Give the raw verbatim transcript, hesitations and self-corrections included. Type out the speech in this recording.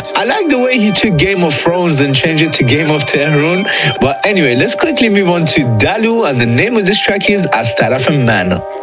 I like the way he took Game of Thrones and changed it to Game of Tehran. But anyway, let's quickly move on to Dalu, and the name of this track is Astaraf Man.